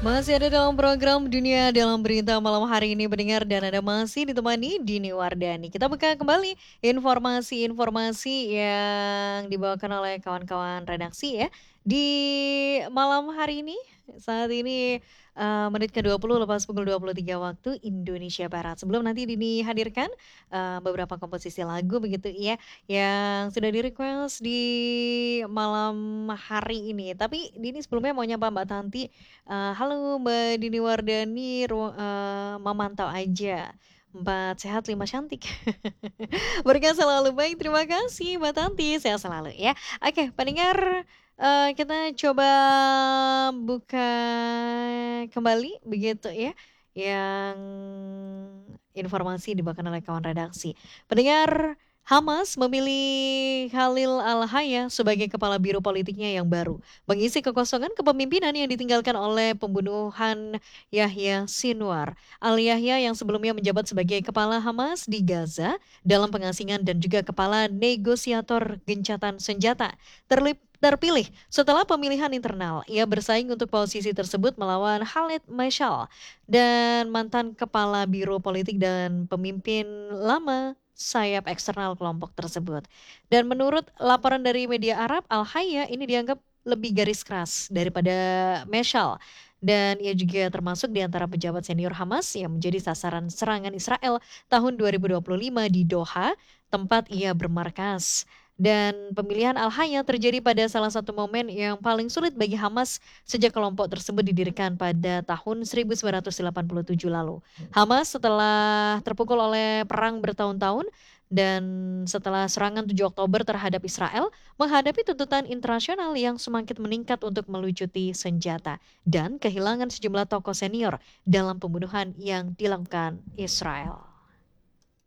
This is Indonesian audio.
Masih ada dalam program Dunia Dalam Berita malam hari ini pendengar dan ada masih ditemani Dini Wardani. Kita buka kembali informasi-informasi yang dibawakan oleh kawan-kawan redaksi ya di malam hari ini. Saat ini menit ke-20 lepas pukul 23 waktu Indonesia Barat. Sebelum nanti Dini hadirkan beberapa komposisi lagu begitu ya yang sudah di-request di malam hari ini. Tapi Dini sebelumnya mau nyapa Mbak Tanti. Halo Mbak Dini Wardani, memantau aja. 4 sehat 5 cantik. Berkah selalu baik, terima kasih Mbak Tanti, sehat selalu ya. Oke, pendengar, kita coba buka kembali begitu ya, yang informasi dibawakan oleh kawan redaksi. Pendengar, Hamas memilih Khalil Al-Hayya sebagai kepala biro politiknya yang baru, mengisi kekosongan kepemimpinan yang ditinggalkan oleh pembunuhan Yahya Sinwar. Al-Yahya yang sebelumnya menjabat sebagai kepala Hamas di Gaza dalam pengasingan dan juga kepala negosiator gencatan senjata terpilih setelah pemilihan internal. Ia bersaing untuk posisi tersebut melawan Khalid Mashal dan mantan kepala biro politik dan pemimpin lama sayap eksternal kelompok tersebut. Dan menurut laporan dari media Arab, Al-Hayya ini dianggap lebih garis keras daripada Meshal. Dan ia juga termasuk di antara pejabat senior Hamas yang menjadi sasaran serangan Israel tahun 2025 di Doha, tempat ia bermarkas. Dan pemilihan Al-Hayya terjadi pada salah satu momen yang paling sulit bagi Hamas sejak kelompok tersebut didirikan pada tahun 1987 lalu. Hamas setelah terpukul oleh perang bertahun-tahun dan setelah serangan 7 Oktober terhadap Israel menghadapi tuntutan internasional yang semakin meningkat untuk melucuti senjata dan kehilangan sejumlah tokoh senior dalam pembunuhan yang dilakukan Israel.